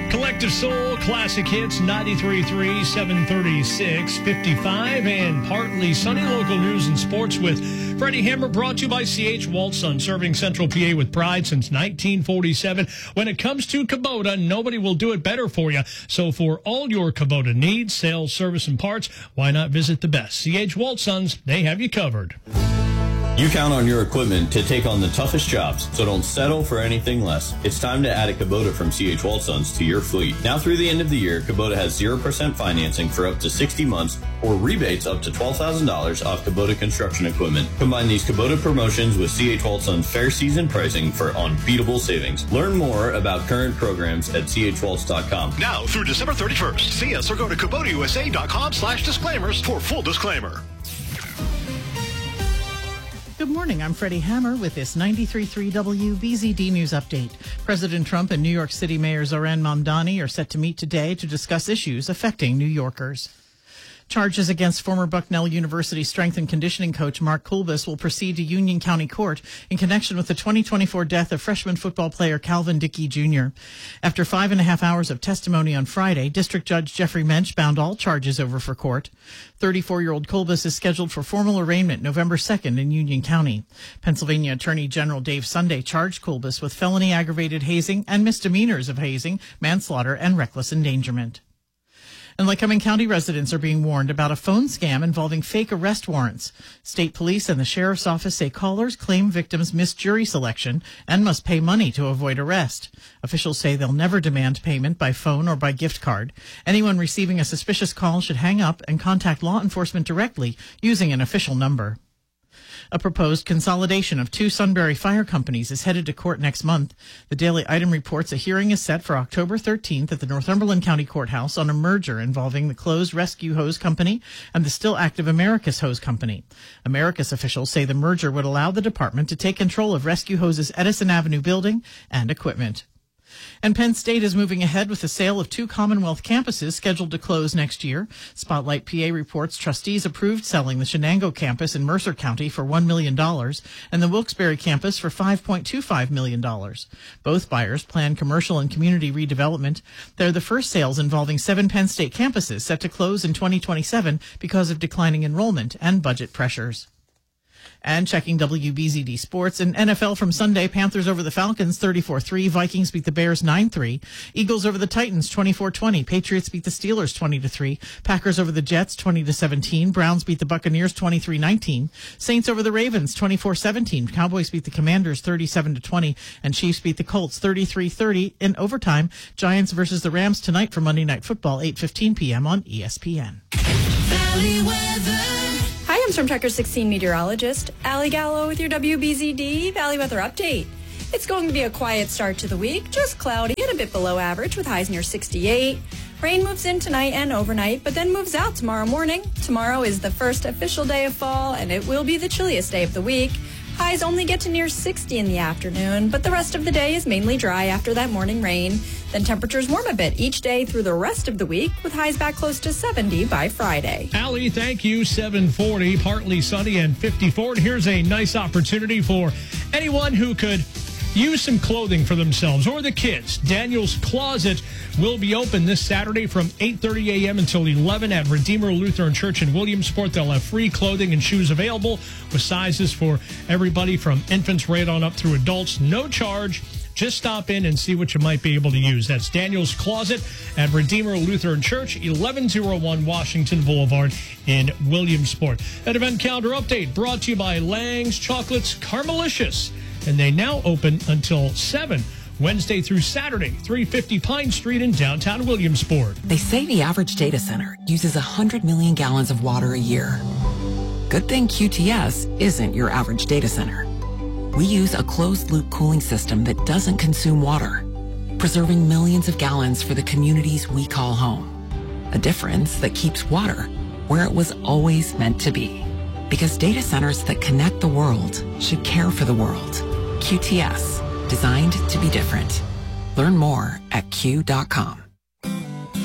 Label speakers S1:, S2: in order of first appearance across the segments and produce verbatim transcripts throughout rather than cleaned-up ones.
S1: Collective Soul, classic hits, ninety-three point three, seven thirty-six, fifty-five, and partly sunny. Local news and sports with Freddie Hammer, brought to you by C H. Waltson, serving Central P A with pride since nineteen forty-seven. When it comes to Kubota, nobody will do it better for you. So for all your Kubota needs, sales, service, and parts, why not visit the best? C H. Waltsons, they have you covered.
S2: You count on your equipment to take on the toughest jobs, so don't settle for anything less. It's time to add a Kubota from C H. Waltsons to your fleet. Now through the end of the year, Kubota has zero percent financing for up to sixty months or rebates up to twelve thousand dollars off Kubota construction equipment. Combine these Kubota promotions with C H. Waltsons fair season pricing for unbeatable savings. Learn more about current programs at C H Waltz dot com.
S3: Now through December thirty-first, see us or go to Kubota U S A dot com slash disclaimers for full disclaimer.
S4: Good morning. I'm Freddie Hammer with this ninety-three point three W B Z D News Update. President Trump and New York City Mayor Zohran Mamdani are set to meet today to discuss issues affecting New Yorkers. Charges against former Bucknell University strength and conditioning coach Mark Kulbis will proceed to Union County Court in connection with the twenty twenty-four death of freshman football player Calvin Dickey Junior After five and a half hours of testimony on Friday, District Judge Jeffrey Mensch bound all charges over for court. thirty-four-year-old Kulbis is scheduled for formal arraignment November second in Union County. Pennsylvania Attorney General Dave Sunday charged Kulbis with felony aggravated hazing and misdemeanors of hazing, manslaughter, and reckless endangerment. And Lycoming County residents are being warned about a phone scam involving fake arrest warrants. State police and the sheriff's office say callers claim victims missed jury selection and must pay money to avoid arrest. Officials say they'll never demand payment by phone or by gift card. Anyone receiving a suspicious call should hang up and contact law enforcement directly using an official number. A proposed consolidation of two Sunbury fire companies is headed to court next month. The Daily Item reports a hearing is set for October thirteenth at the Northumberland County Courthouse on a merger involving the closed Rescue Hose Company and the still active Americas Hose Company. Americas officials say the merger would allow the department to take control of Rescue Hose's Edison Avenue building and equipment. And Penn State is moving ahead with the sale of two Commonwealth campuses scheduled to close next year. Spotlight P A reports trustees approved selling the Shenango campus in Mercer County for one million dollars and the Wilkes-Barre campus for five point two five million dollars. Both buyers plan commercial and community redevelopment. They're the first sales involving seven Penn State campuses set to close in twenty twenty-seven because of declining enrollment and budget pressures. And checking W B Z D Sports, in N F L from Sunday, Panthers over the Falcons thirty-four three, Vikings beat the Bears nine three, Eagles over the Titans twenty-four twenty, Patriots beat the Steelers twenty to three, Packers over the Jets twenty to seventeen, Browns beat the Buccaneers twenty-three nineteen, Saints over the Ravens twenty-four seventeen, Cowboys beat the Commanders thirty-seven to twenty, and Chiefs beat the Colts thirty-three thirty in overtime. Giants versus the Rams tonight for Monday Night Football, eight fifteen p.m. on E S P N.
S5: Valley weather. Hi, I'm Storm Tracker sixteen meteorologist Allie Gallo with your W B Z D Valley Weather Update. It's going to be a quiet start to the week, just cloudy and a bit below average with highs near sixty-eight. Rain moves in tonight and overnight, but then moves out tomorrow morning. Tomorrow is the first official day of fall, and it will be the chilliest day of the week. Highs only get to near sixty in the afternoon, but the rest of the day is mainly dry after that morning rain. Then temperatures warm a bit each day through the rest of the week, with highs back close to seventy by Friday.
S1: Allie, thank you. seven forty, partly sunny and fifty-four. And here's a nice opportunity for anyone who could use some clothing for themselves or the kids. Daniel's Closet will be open this Saturday from eight thirty a.m. until eleven at Redeemer Lutheran Church in Williamsport. They'll have free clothing and shoes available with sizes for everybody from infants right on up through adults. No charge. Just stop in and see what you might be able to use. That's Daniel's Closet at Redeemer Lutheran Church, eleven oh one Washington Boulevard in Williamsport. An event calendar update brought to you by Lang's Chocolates Caramelicious. And they now open until seven, Wednesday through Saturday, three fifty Pine Street in downtown Williamsport.
S6: They say the average data center uses one hundred million gallons of water a year. Good thing Q T S isn't your average data center. We use a closed-loop cooling system that doesn't consume water, preserving millions of gallons for the communities we call home. A difference that keeps water where it was always meant to be. Because data centers that connect the world should care for the world. Q T S, designed to be different. Learn more at Q dot com.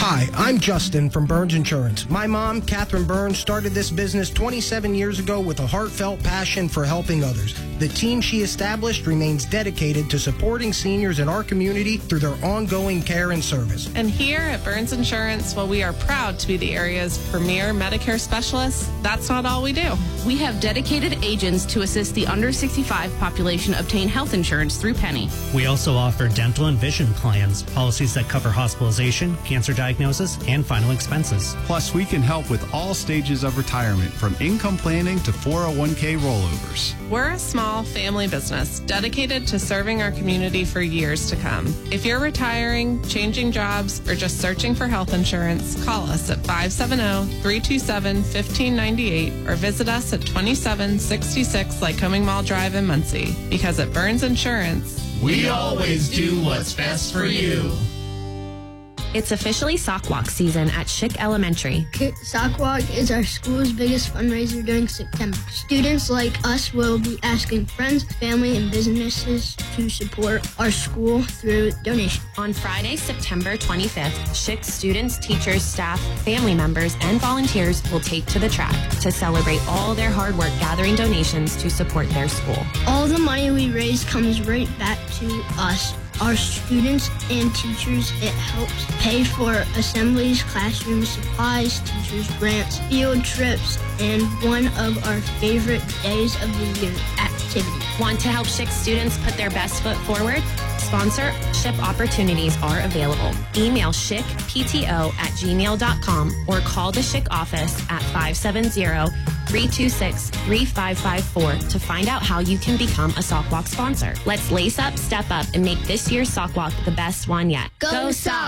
S7: Hi, I'm Justin from Burns Insurance. My mom, Catherine Burns, started this business twenty-seven years ago with a heartfelt passion for helping others. The team she established remains dedicated to supporting seniors in our community through their ongoing care and service.
S8: And here at Burns Insurance, while we are proud to be the area's premier Medicare specialists, that's not all we do.
S9: We have dedicated agents to assist the under sixty-five population obtain health insurance through Penny.
S10: We also offer dental and vision plans, policies that cover hospitalization, cancer diagnosis, and final expenses.
S11: Plus, we can help with all stages of retirement, from income planning to four oh one k rollovers.
S8: We're a small family business dedicated to serving our community for years to come. If you're retiring, changing jobs, or just searching for health insurance, call us at five seven zero, three two seven, one five nine eight or visit us at twenty-seven sixty-six Lycoming Mall Drive in Muncie. Because at Burns Insurance,
S12: we always do what's best for you.
S13: It's officially Sock Walk season at Schick Elementary.
S14: Sock Walk is our school's biggest fundraiser during September. Students like us will be asking friends, family, and businesses to support our school through donations.
S13: On Friday, September twenty-fifth, Schick students, teachers, staff, family members, and volunteers will take to the track to celebrate all their hard work gathering donations to support their school.
S14: All the money we raise comes right back to us, our students and teachers. It helps pay for assemblies, classroom supplies, teachers' grants, field trips, and one of our favorite days of the year, activity.
S13: Want to help Schick students put their best foot forward? Sponsorship opportunities are available. Email schickpto at gmail dot com or call the Schick office at five seven zero, three two six, three five five four to find out how you can become a Sock Walk sponsor. Let's lace up, step up, and make this year's Sock Walk the best one yet.
S14: Go Sock!